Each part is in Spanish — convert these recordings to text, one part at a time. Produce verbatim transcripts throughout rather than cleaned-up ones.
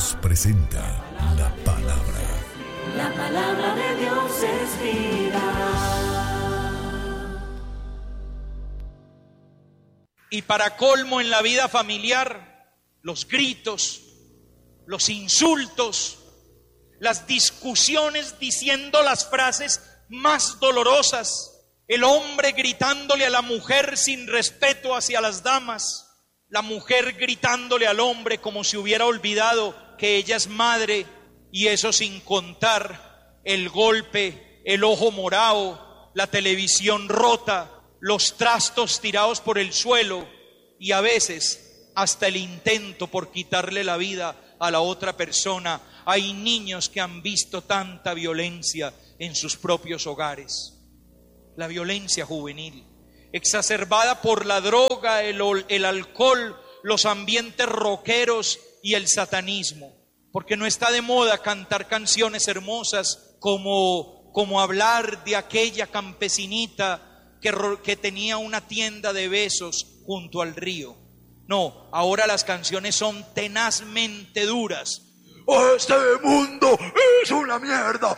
Dios presenta la palabra. La palabra de Dios es vida. Y para colmo, en la vida familiar, los gritos, los insultos, las discusiones diciendo las frases más dolorosas, el hombre gritándole a la mujer sin respeto hacia las damas, la mujer gritándole al hombre como si hubiera olvidado que ella es madre, y eso sin contar el golpe, el ojo morado, la televisión rota, los trastos tirados por el suelo y a veces hasta el intento por quitarle la vida a la otra persona. Hay niños que han visto tanta violencia en sus propios hogares. La violencia juvenil, exacerbada por la droga, el, el alcohol, los ambientes rockeros y el satanismo. Porque no está de moda cantar canciones hermosas como, como hablar de aquella campesinita que, que tenía una tienda de besos junto al río. No, ahora las canciones son tenazmente duras. Este mundo es una mierda.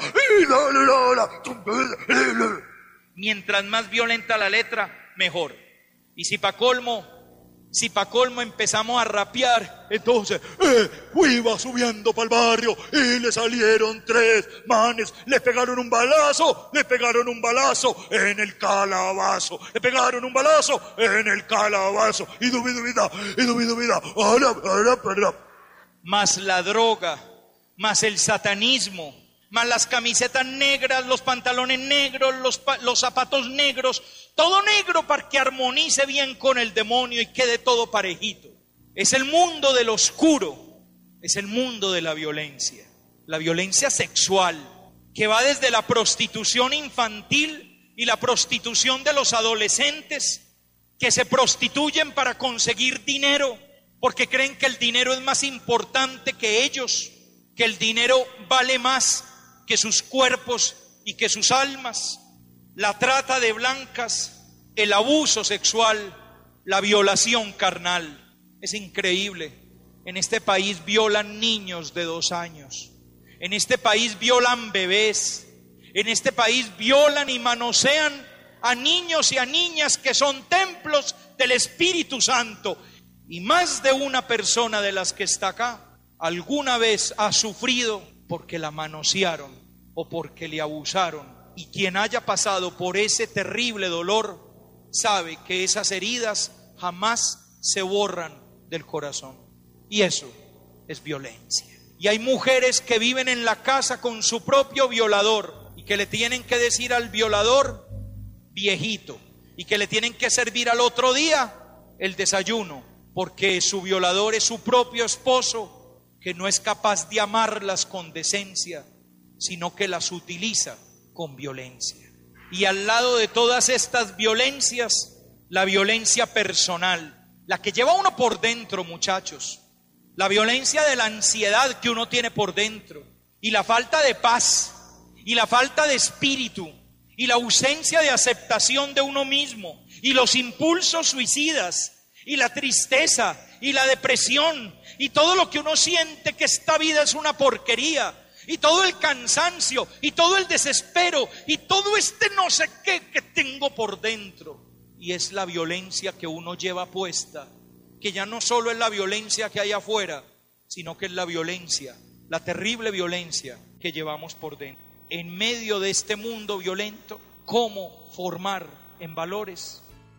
Mientras más violenta la letra, mejor. Y si pa' colmo, si pa' colmo empezamos a rapear, entonces, eh, iba subiendo para el barrio y le salieron tres manes, le pegaron un balazo, le pegaron un balazo en el calabazo, le pegaron un balazo en el calabazo, y dubi dubida, y dubi dubida, ahora, ahora, ahora. Más la droga, más el satanismo, más las camisetas negras, los pantalones negros, los, los zapatos negros, todo negro para que armonice bien con el demonio y quede todo parejito. Es el mundo del oscuro, es el mundo de la violencia, la violencia sexual, que va desde la prostitución infantil y la prostitución de los adolescentes, que se prostituyen para conseguir dinero, porque creen que el dinero es más importante que ellos, que el dinero vale más que sus cuerpos y que sus almas. La trata de blancas, el abuso sexual, la violación carnal. Es increíble. En este país violan niños de dos años. En este país violan bebés. En este país violan y manosean a niños y a niñas que son templos del Espíritu Santo. Y más de una persona de las que está acá alguna vez ha sufrido porque la manosearon o porque le abusaron. Y quien haya pasado por ese terrible dolor sabe que esas heridas jamás se borran del corazón. Y eso es violencia. Y hay mujeres que viven en la casa con su propio violador y que le tienen que decir al violador viejito, y que le tienen que servir al otro día el desayuno, porque su violador es su propio esposo, que no es capaz de amarlas con decencia, sino que las utiliza con violencia. Y al lado de todas estas violencias, la violencia personal, la que lleva uno por dentro, muchachos, la violencia de la ansiedad que uno tiene por dentro, y la falta de paz, y la falta de espíritu, y la ausencia de aceptación de uno mismo, y los impulsos suicidas, y la tristeza, y la depresión, y todo lo que uno siente que esta vida es una porquería, y todo el cansancio, y todo el desespero, y todo este no sé qué que tengo por dentro. Y es la violencia que uno lleva puesta, que ya no solo es la violencia que hay afuera, sino que es la violencia, la terrible violencia que llevamos por dentro. En medio de este mundo violento, ¿cómo formar en valores?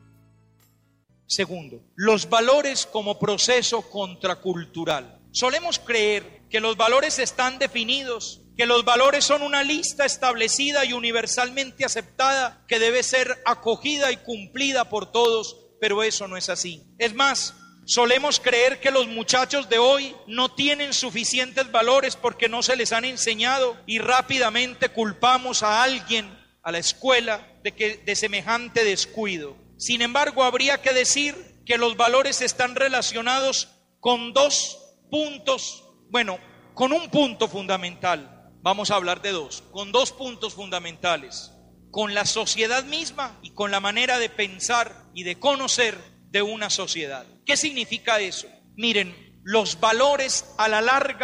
Segundo, los valores como proceso contracultural. Solemos creer que los valores están definidos, que los valores son una lista establecida y universalmente aceptada que debe ser acogida y cumplida por todos, pero eso no es así. Es más, solemos creer que los muchachos de hoy no tienen suficientes valores porque no se les han enseñado, y rápidamente culpamos a alguien, a la escuela, de, que, de semejante descuido. Sin embargo, habría que decir que los valores están relacionados con dos puntos, bueno, con un punto fundamental. Vamos a hablar de dos, con dos puntos fundamentales: con la sociedad misma y con la manera de pensar y de conocer de una sociedad. ¿Qué significa eso? Miren, los valores a la larga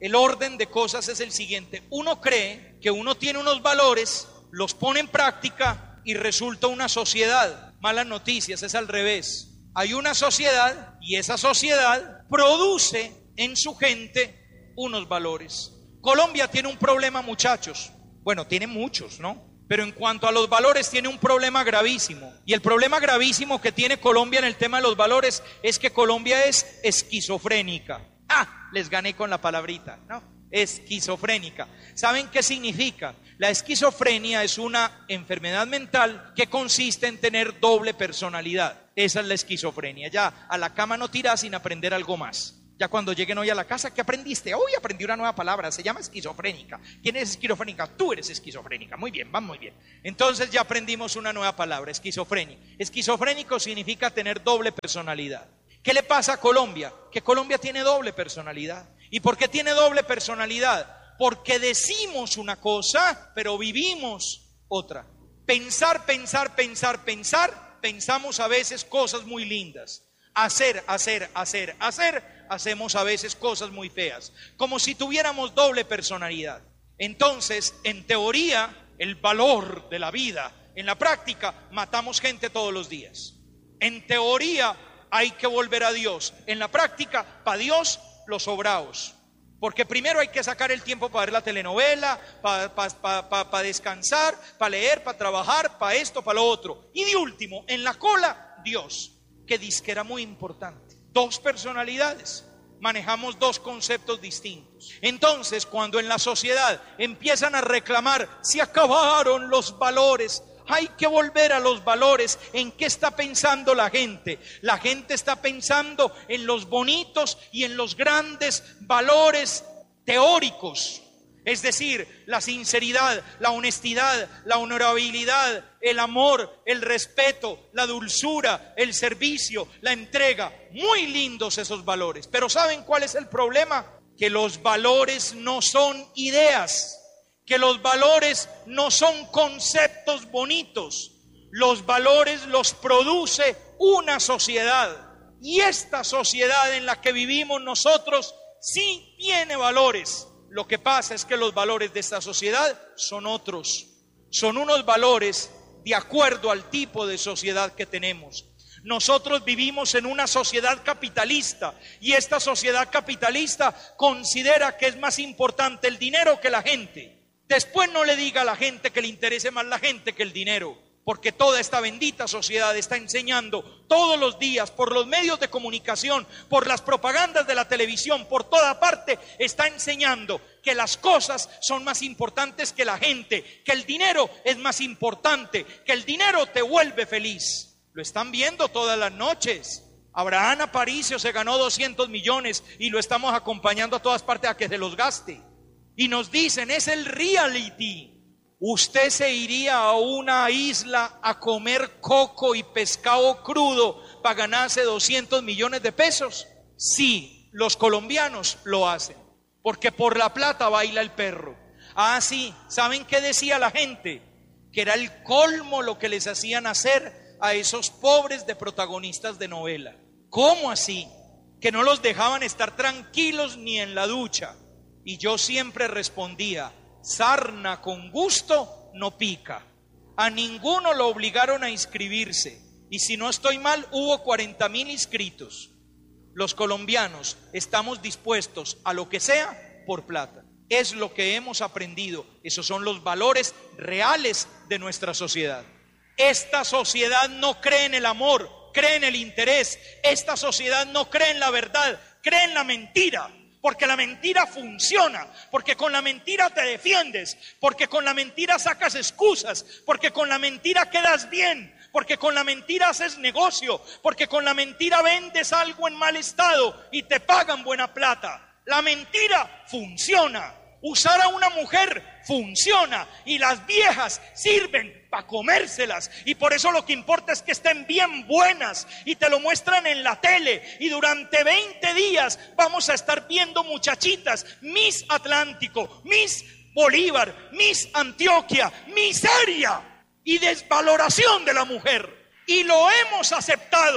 el orden de cosas es el siguiente. Uno cree que uno tiene unos valores, los pone en práctica y resulta una sociedad. Malas noticias, es al revés. Hay una sociedad y esa sociedad produce en su gente unos valores. Colombia tiene un problema, muchachos. Bueno, tiene muchos, ¿no? Pero en cuanto a los valores tiene un problema gravísimo. Y el problema gravísimo que tiene Colombia en el tema de los valores es que Colombia es esquizofrénica. Ah, les gané con la palabrita, ¿no? Esquizofrénica. ¿Saben qué significa? La esquizofrenia es una enfermedad mental que consiste en tener doble personalidad. Esa es la esquizofrenia. Ya a la cama no tiras sin aprender algo más. Ya cuando lleguen hoy a la casa, ¿qué aprendiste? Hoy aprendí una nueva palabra, se llama esquizofrénica. ¿Quién es esquizofrénica? Tú eres esquizofrénica. Muy bien, va muy bien. Entonces ya aprendimos una nueva palabra, esquizofrenia. Esquizofrénico significa tener doble personalidad. ¿Qué le pasa a Colombia? Que Colombia tiene doble personalidad. ¿Y por qué tiene doble personalidad? Porque decimos una cosa, pero vivimos otra. Pensar, pensar, pensar, pensar, pensamos a veces cosas muy lindas. Hacer, hacer, hacer, hacer, hacemos a veces cosas muy feas. Como si tuviéramos doble personalidad. Entonces, en teoría, el valor de la vida, en la práctica, matamos gente todos los días. En teoría, hay que volver a Dios. En la práctica, para Dios, los sobraos. Porque primero hay que sacar el tiempo para ver la telenovela, para, para, para, para, para descansar, para leer, para trabajar, para esto, para lo otro. Y de último, en la cola, Dios, que dice que era muy importante. Dos personalidades, manejamos dos conceptos distintos. Entonces, cuando en la sociedad empiezan a reclamar, se acabaron los valores, hay que volver a los valores. ¿En qué está pensando la gente? La gente está pensando en los bonitos y en los grandes valores teóricos. Es decir, la sinceridad, la honestidad, la honorabilidad, el amor, el respeto, la dulzura, el servicio, la entrega. Muy lindos esos valores. Pero ¿saben cuál es el problema? Que los valores no son ideas. Que los valores no son conceptos bonitos. Los valores los produce una sociedad. Y esta sociedad en la que vivimos nosotros sí tiene valores. Lo que pasa es que los valores de esta sociedad son otros. Son unos valores de acuerdo al tipo de sociedad que tenemos. Nosotros vivimos en una sociedad capitalista y esta sociedad capitalista considera que es más importante el dinero que la gente. Después no le diga a la gente que le interese más la gente que el dinero, porque toda esta bendita sociedad está enseñando todos los días por los medios de comunicación, por las propagandas de la televisión, por toda parte, está enseñando que las cosas son más importantes que la gente, que el dinero es más importante, que el dinero te vuelve feliz. Lo están viendo todas las noches. Abraham Aparicio se ganó doscientos millones y lo estamos acompañando a todas partes a que se los gaste. Y nos dicen, es el reality. ¿Usted se iría a una isla a comer coco y pescado crudo para ganarse doscientos millones de pesos? Sí, los colombianos lo hacen, porque por la plata baila el perro. Ah, sí, ¿saben qué decía la gente? Que era el colmo lo que les hacían hacer a esos pobres de protagonistas de novela. ¿Cómo así? Que no los dejaban estar tranquilos ni en la ducha. Y yo siempre respondía, sarna con gusto no pica. A ninguno lo obligaron a inscribirse. Y si no estoy mal, hubo cuarenta mil inscritos. Los colombianos estamos dispuestos a lo que sea por plata. Es lo que hemos aprendido. Esos son los valores reales de nuestra sociedad. Esta sociedad no cree en el amor, cree en el interés. Esta sociedad no cree en la verdad, cree en la mentira. Porque la mentira funciona, porque con la mentira te defiendes, porque con la mentira sacas excusas, porque con la mentira quedas bien, porque con la mentira haces negocio, porque con la mentira vendes algo en mal estado y te pagan buena plata. La mentira funciona. Usar a una mujer funciona y las viejas sirven para comérselas, y por eso lo que importa es que estén bien buenas y te lo muestran en la tele, y durante veinte días vamos a estar viendo muchachitas, Miss Atlántico, Miss Bolívar, Miss Antioquia, miseria y desvaloración de la mujer, y lo hemos aceptado.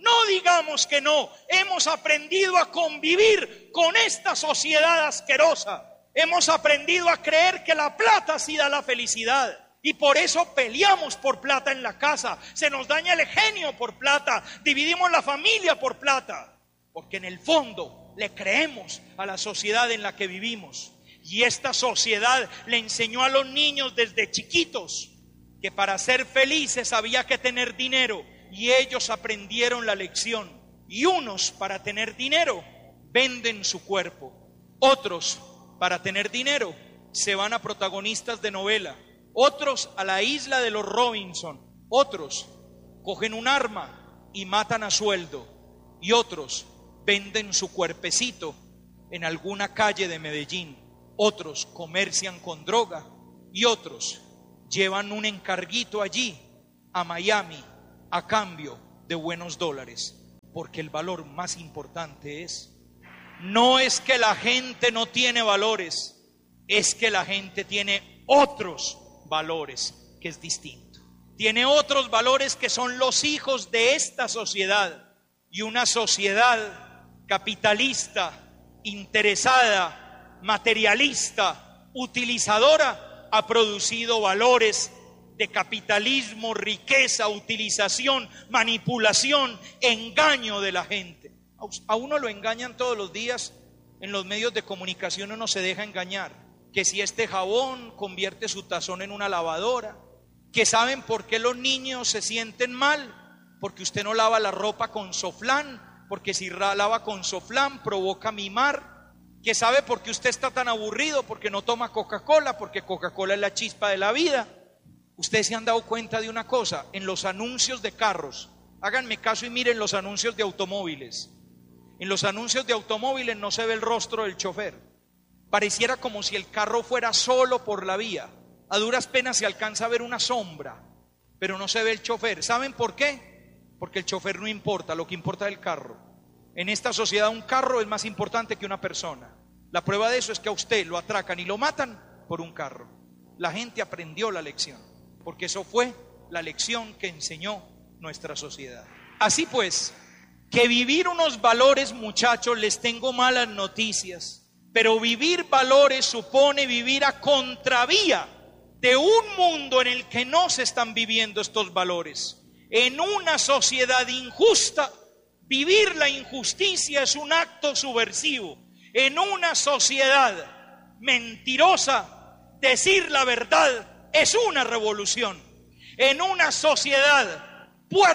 No digamos que no. Hemos aprendido a convivir con esta sociedad asquerosa. Hemos aprendido a creer que la plata sí da la felicidad. Y por eso peleamos por plata en la casa. Se nos daña el genio por plata. Dividimos la familia por plata. Porque en el fondo le creemos a la sociedad en la que vivimos. Y esta sociedad le enseñó a los niños desde chiquitos que para ser felices había que tener dinero. Y ellos aprendieron la lección. Y unos, para tener dinero, venden su cuerpo. Otros, para tener dinero, se van a protagonistas de novela. Otros a la isla de los Robinson. Otros cogen un arma y matan a sueldo. Y otros venden su cuerpecito en alguna calle de Medellín. Otros comercian con droga. Y otros llevan un encarguito allí a Miami a cambio de buenos dólares. Porque el valor más importante es, no es que la gente no tiene valores, es que la gente tiene otros valores, que es distinto. Tiene otros valores que son los hijos de esta sociedad. Y una sociedad capitalista, interesada, materialista, utilizadora, ha producido valores de capitalismo, riqueza, utilización, manipulación, engaño de la gente. A uno lo engañan todos los días en los medios de comunicación, uno se deja engañar. Que si este jabón convierte su tazón en una lavadora, que saben por qué los niños se sienten mal, porque usted no lava la ropa con Soflán, porque si lava con Soflán provoca mimar, que sabe por qué usted está tan aburrido, porque no toma Coca-Cola, porque Coca-Cola es la chispa de la vida. Ustedes se han dado cuenta de una cosa, en los anuncios de carros, háganme caso y miren los anuncios de automóviles. En los anuncios de automóviles no se ve el rostro del chofer. Pareciera como si el carro fuera solo por la vía. A duras penas se alcanza a ver una sombra, pero no se ve el chofer. ¿Saben por qué? Porque el chofer no importa, lo que importa es el carro. En esta sociedad un carro es más importante que una persona. La prueba de eso es que a usted lo atracan y lo matan por un carro. La gente aprendió la lección, porque eso fue la lección que enseñó nuestra sociedad. Así pues, que vivir unos valores, muchachos, les tengo malas noticias. Pero vivir valores supone vivir a contravía de un mundo en el que no se están viviendo estos valores. En una sociedad injusta, vivir la injusticia es un acto subversivo. En una sociedad mentirosa, decir la verdad es una revolución. En una sociedad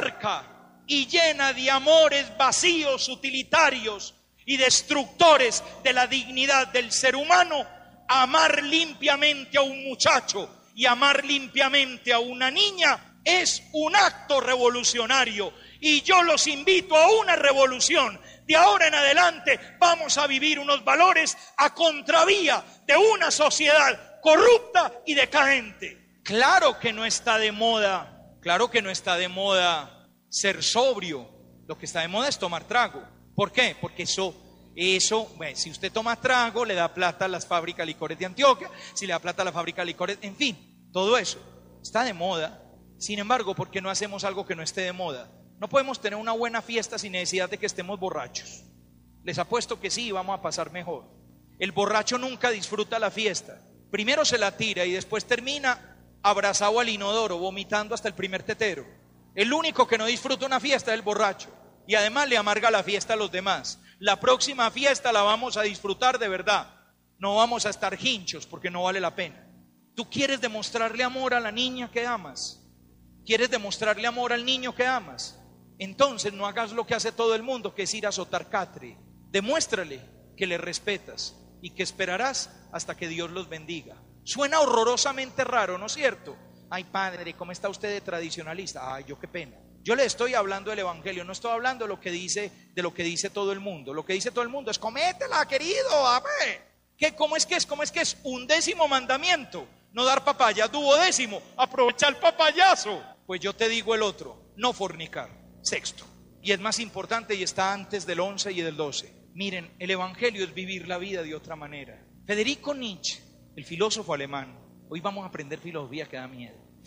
puerca y llena de amores vacíos, utilitarios y destructores de la dignidad del ser humano, amar limpiamente a un muchacho y amar limpiamente a una niña es un acto revolucionario. Y yo los invito a una revolución. De ahora en adelante vamos a vivir unos valores a contravía de una sociedad corrupta y decadente. Claro que no está de moda, claro que no está de moda ser sobrio. Lo que está de moda es tomar trago. ¿Por qué? Porque eso, eso, bueno, si usted toma trago, le da plata a las fábricas de licores de Antioquia, si le da plata a la fábrica de licores, en fin, todo eso está de moda. Sin embargo, ¿por qué no hacemos algo que no esté de moda? No podemos tener una buena fiesta sin necesidad de que estemos borrachos. Les apuesto que sí, vamos a pasar mejor. El borracho nunca disfruta la fiesta. Primero se la tira y después termina abrazado al inodoro, vomitando hasta el primer tetero. El único que no disfruta una fiesta es el borracho. Y además le amarga la fiesta a los demás. La próxima fiesta la vamos a disfrutar de verdad. No vamos a estar hinchos porque no vale la pena. ¿Tú quieres demostrarle amor a la niña que amas? ¿Quieres demostrarle amor al niño que amas? Entonces no hagas lo que hace todo el mundo, que es ir a azotar catre. Demuéstrale que le respetas y que esperarás hasta que Dios los bendiga. Suena horrorosamente raro, ¿no es cierto? Ay, padre, ¿cómo está usted de tradicionalista? Ay, yo qué pena. Yo le estoy hablando del evangelio, no estoy hablando de lo que dice, de lo que dice todo el mundo. Lo que dice todo el mundo es cométela, querido, a ver. ¿Qué, ¿Cómo es que es? ¿Cómo es que es? Un décimo mandamiento, no dar papaya. Duodécimo, aprovechar el papayazo. Pues yo te digo el otro, no fornicar. Sexto, y es más importante y está antes del once y del doce. Miren, el evangelio es vivir la vida de otra manera. Federico Nietzsche, el filósofo alemán, hoy vamos a aprender filosofía que da miedo.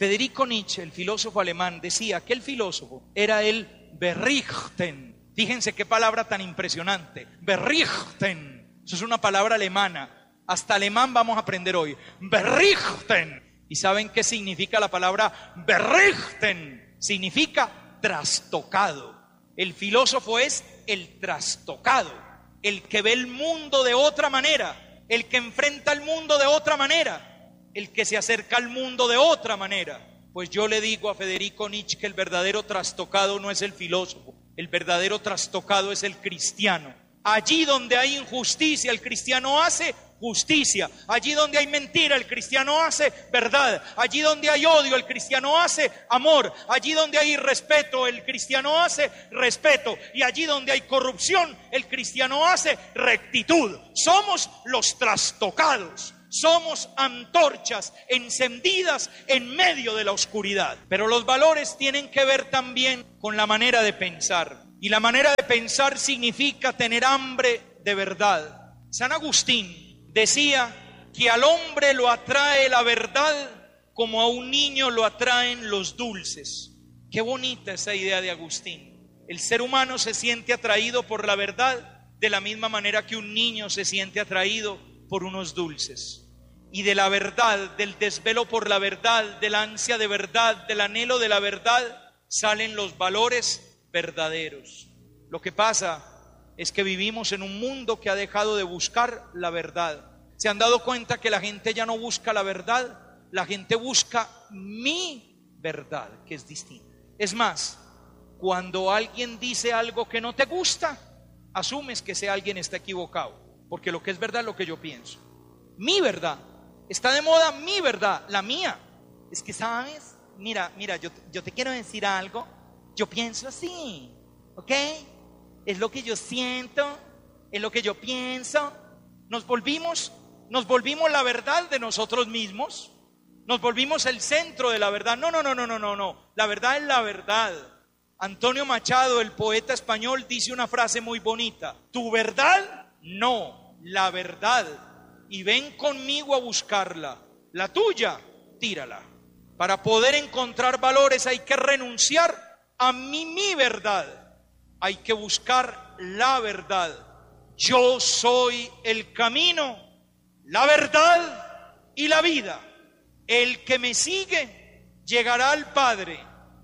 Federico Nietzsche, el filósofo alemán, decía que el filósofo era el Berichten. Fíjense qué palabra tan impresionante. Berichten. Eso es una palabra alemana. Hasta alemán vamos a aprender hoy. Berichten. ¿Y saben qué significa la palabra Berichten? Significa trastocado. El filósofo es el trastocado, el que ve el mundo de otra manera, el que enfrenta el mundo de otra manera, el que se acerca al mundo de otra manera. Pues yo le digo a Federico Nietzsche que el verdadero trastocado no es el filósofo, el verdadero trastocado es el cristiano. Allí donde hay injusticia, el cristiano hace justicia. Allí donde hay mentira, el cristiano hace verdad. Allí donde hay odio, el cristiano hace amor. Allí donde hay irrespeto, el cristiano hace respeto. Y allí donde hay corrupción, el cristiano hace rectitud. Somos los trastocados. Somos antorchas encendidas en medio de la oscuridad. Pero los valores tienen que ver también con la manera de pensar. Y la manera de pensar significa tener hambre de verdad. San Agustín decía que al hombre lo atrae la verdad como a un niño lo atraen los dulces. Qué bonita esa idea de Agustín. El ser humano se siente atraído por la verdad de la misma manera que un niño se siente atraído por unos dulces. Y de la verdad, del desvelo por la verdad, de la ansia de verdad, del anhelo de la verdad, salen los valores verdaderos. Lo que pasa es que vivimos en un mundo que ha dejado de buscar la verdad. ¿Se han dado cuenta que la gente ya no busca la verdad? La gente busca mi verdad, que es distinta. Es más, cuando alguien dice algo que no te gusta, asumes que ese alguien está equivocado, porque lo que es verdad es lo que yo pienso. Mi verdad. Está de moda mi verdad, la mía. Es que, ¿sabes? Mira, mira, yo, yo te quiero decir algo. Yo pienso así, ¿ok? Es lo que yo siento, es lo que yo pienso. Nos volvimos, nos volvimos la verdad de nosotros mismos. Nos volvimos el centro de la verdad. No, no, no, no, no, no, no. La verdad es la verdad. Antonio Machado, el poeta español, dice una frase muy bonita. Tu verdad, no, la verdad. Y ven conmigo a buscarla. La tuya, tírala. Para poder encontrar valores hay que renunciar a mi, mi verdad. Hay que buscar la verdad. Yo soy el camino, la verdad y la vida. El que me sigue llegará al Padre.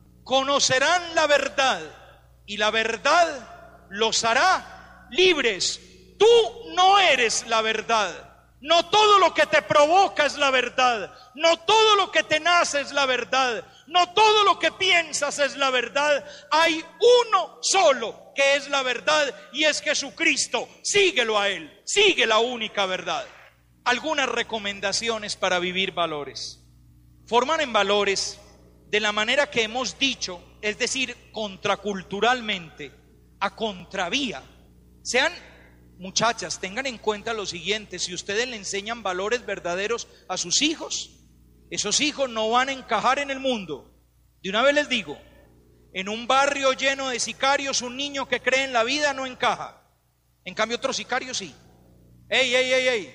Conocerán la verdad y la verdad los hará libres. Tú no eres la verdad. No todo lo que te provoca es la verdad. No todo lo que te nace es la verdad. No todo lo que piensas es la verdad. Hay uno solo que es la verdad y es Jesucristo. Síguelo a Él. Sigue la única verdad. Algunas recomendaciones para vivir valores. Forman en valores de la manera que hemos dicho, es decir, contraculturalmente, a contravía. Sean muchachas, tengan en cuenta lo siguiente: si ustedes le enseñan valores verdaderos a sus hijos, esos hijos no van a encajar en el mundo. De una vez les digo, en un barrio lleno de sicarios, un niño que cree en la vida no encaja. En cambio, otro sicario sí. Ey, ey, ey, ey.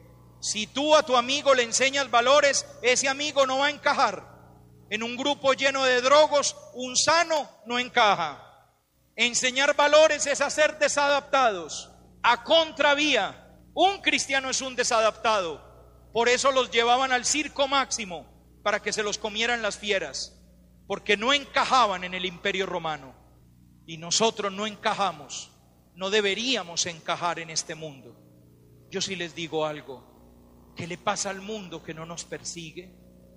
Si tú a tu amigo le enseñas valores, ese amigo no va a encajar. En un grupo lleno de drogos, un sano no encaja. Enseñar valores es hacer desadaptados. A contravía, un cristiano es un desadaptado. Por eso los llevaban al circo máximo, para que se los comieran las fieras, porque no encajaban en el imperio romano. Y nosotros no encajamos, no deberíamos encajar en este mundo. Yo sí les digo algo: ¿qué le pasa al mundo que no nos persigue?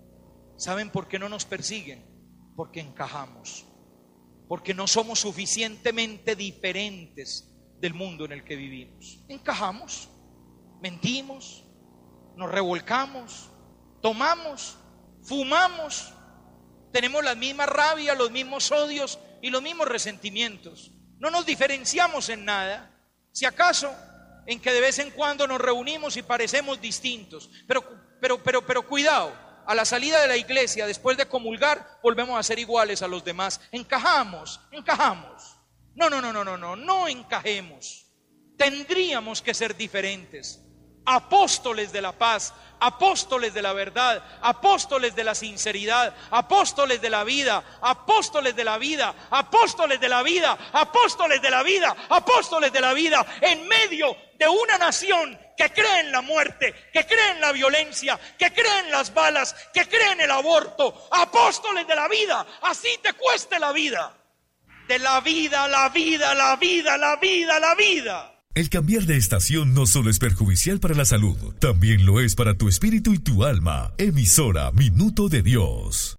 ¿Saben por qué no nos persiguen? Porque encajamos, porque no somos suficientemente diferentes del mundo en el que vivimos. Encajamos, mentimos, nos revolcamos, tomamos, fumamos, tenemos la misma rabia, los mismos odios y los mismos resentimientos. No nos diferenciamos en nada, si acaso en que de vez en cuando nos reunimos y parecemos distintos, pero, pero, pero, pero cuidado, a la salida de la iglesia, después de comulgar, volvemos a ser iguales a los demás. Encajamos, encajamos. No, no, no, no, no, no, no encajemos. Tendríamos que ser diferentes. apóstoles de la paz, apóstoles de la verdad, apóstoles de la sinceridad, apóstoles de la vida, apóstoles de la vida, apóstoles de la vida, apóstoles de la vida, apóstoles de la vida, en medio de una nación que cree en la muerte, que cree en la violencia, que cree en las balas, que cree en el aborto. Apóstoles de la vida, así te cueste la vida. De la vida, la vida, la vida, la vida, la vida. El cambiar de estación no solo es perjudicial para la salud, también lo es para tu espíritu y tu alma. Emisora Minuto de Dios.